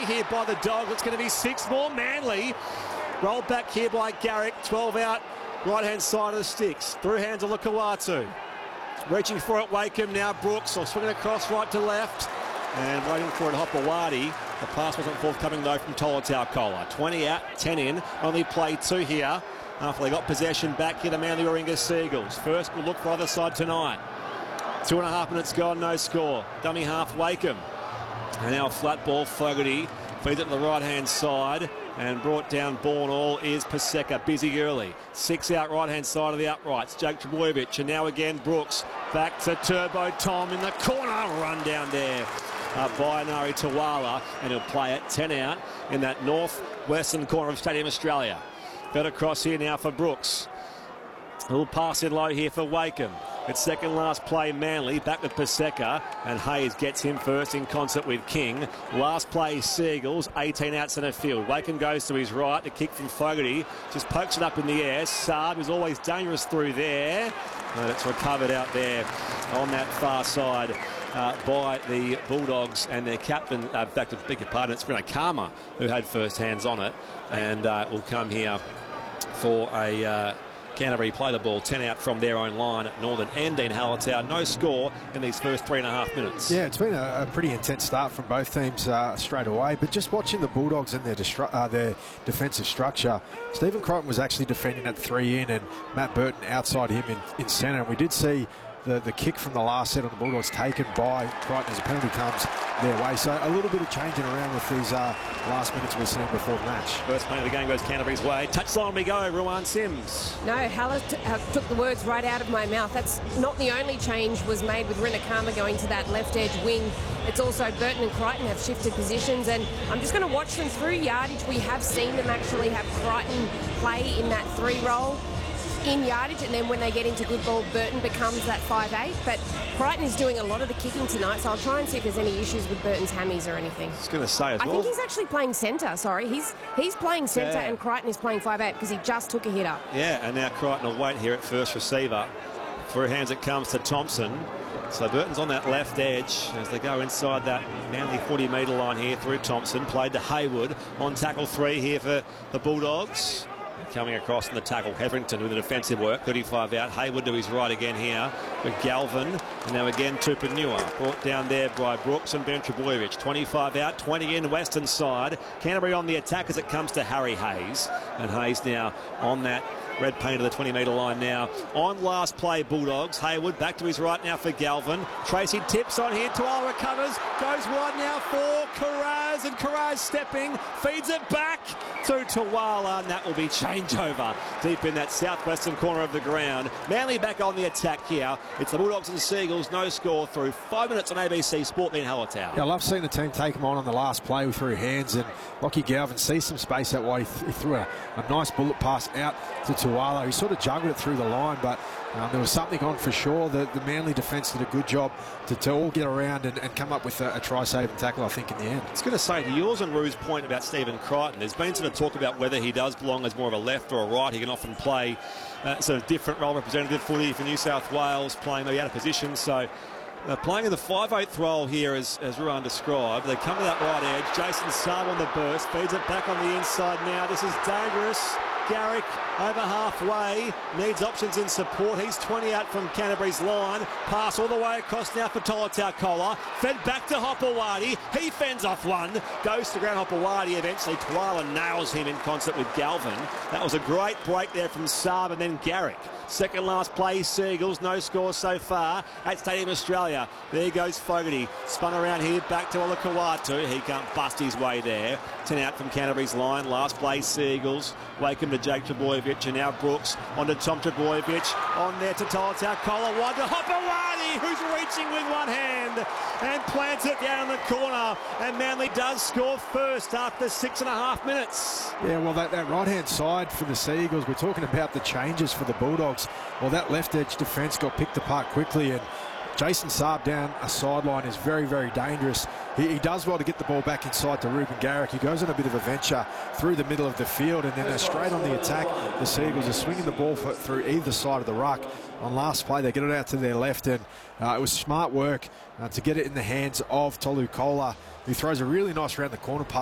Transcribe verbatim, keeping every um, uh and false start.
play here by the Dogs. It's going to be six more. Manly rolled back here by Garrick. twelve out, right-hand side of the sticks. Through hands of Lukawatu. Reaching for it, Wakeham now. Brooks will swing it across right to left. And waiting for it, Hopewadi. The pass wasn't forthcoming though from Tolutau. twenty out, ten in. Only played two here after they got possession back here, the Manly Warringah Seagulls. First, we'll look for either side tonight. Two and a half minutes gone, no score. Dummy half, Wakeham. And now flat ball, Fogarty feeds it to the right-hand side and brought down ball and all is Paseka. Busy early. Six out, right-hand side of the uprights. Jake Trbojevic, and now again Brooks. Back to Turbo Tom in the corner. Run down there uh, by Nari Tawala, and he'll play it ten out in that north-western corner of Stadium Australia. Better cross here now for Brooks. A little pass in low here for Wakeham. It's second last play, Manly, back with Paseka, and Hayes gets him first in concert with King. Last play, Seagulls, eighteen out centre field. Wakeham goes to his right, the kick from Fogarty, just pokes it up in the air. Saab is always dangerous through there, and it's recovered out there on that far side uh, by the Bulldogs and their captain, uh, back to beg your pardon, it's Rena Karma who had first hands on it, and uh, will come here for a... Uh, Canterbury play the ball ten out from their own line at Northern and Dean Hallertau. No score in these first three and a half minutes. Yeah, it's been a, a pretty intense start from both teams uh, straight away. But just watching the Bulldogs and their, uh, their defensive structure, Stephen Crichton was actually defending at three in and Matt Burton outside him in, in centre. And we did see the, the kick from the last set on the Bulldogs taken by Crichton as a penalty comes their way. So a little bit of changing around with these uh, last minutes we've seen before the match. First play of the game goes Canterbury's way. Touchline we go, Ruan Sims. No, Hallett uh, took the words right out of my mouth. That's not the only change was made with Rinakama going to that left edge wing. It's also Burton and Crichton have shifted positions, and I'm just going to watch them through yardage. We have seen them actually have Crichton play in that three role in yardage, and then when they get into good ball, Burton becomes that five eight. But Crichton is doing a lot of the kicking tonight, so I'll try and see if there's any issues with Burton's hammies or anything. I was going to say as well. I think he's actually playing centre, sorry. He's he's playing centre, yeah. and Crichton is playing five eight because he just took a hit up. Yeah, and now Crichton will wait here at first receiver. Through hands it comes to Thompson. So Burton's on that left edge as they go inside that Manly forty metre line here through Thompson. Played to Haywood on tackle three here for the Bulldogs. Coming across in the tackle, Hetherington with the defensive work, thirty-five out. Haywood to his right again here with Galvin. And now again Tupanua, brought down there by Brooks and Ben Trbojevic. twenty-five out, twenty in, western side. Canterbury on the attack as it comes to Harry Hayes. And Hayes now on that red paint of the twenty metre line now. On last play, Bulldogs. Haywood back to his right now for Galvin. Tracy tips on here. Tuala recovers. Goes wide now for Karaz. And Karaz stepping. Feeds it back to Tuala. And that will be changeover deep in that southwestern corner of the ground. Manly back on the attack here. It's the Bulldogs and the Seagulls. No score through five minutes on A B C Sport in Hallertau. Yeah, I love seeing the team take him on on the last play through hands. And Lockie Galvin sees some space that way. He threw a, a nice bullet pass out to Tuala. He sort of juggled it through the line, but um, there was something on for sure. The, the Manly defence did a good job to, to all get around and, and come up with a, a try-save and tackle, I think, in the end. I was going to say, to yours and Rue's point about Stephen Crichton, there's been sort of talk about whether he does belong as more of a left or a right. He can often play uh, sort of different role, representative footy for New South Wales, playing maybe out of position. So uh, playing in the five eighth role here, as, as Ruan described. They come to that right edge. Jason Saab on the burst, feeds it back on the inside now. This is dangerous. Garrick over halfway, needs options in support. He's twenty out from Canterbury's line. Pass all the way across now for Tolutau. Fed back to Hopewadi. He fends off one. Goes to ground Hopewadi. Eventually Tuala nails him in concert with Galvin. That was a great break there from Saab and then Garrick. Second last play, Seagulls, no score so far at Stadium Australia. There goes Fogarty, spun around here, back to Olakawatu. He can't bust his way there. ten out from Canterbury's line. Last play, Seagulls. Wakeham to Jake Trbojevic, and now Brooks on to Tom Trbojevic. On there to Tolutau. One to Hopewadi, who's reaching with one hand and plants it down in the corner. And Manly does score first after six and a half minutes. Yeah, well, that, that right-hand side for the Seagulls, we're talking about the changes for the Bulldogs. Well, that left edge defence got picked apart quickly, and Jason Saab down a sideline is very, very dangerous. He, he does well to get the ball back inside to Ruben Garrick. He goes on a bit of a venture through the middle of the field, and then they're straight on the attack. The Seagulls are swinging the ball for, through either side of the ruck. On last play, they get it out to their left, and uh, it was smart work uh, to get it in the hands of Tolu Kola, who throws a really nice round the corner pass.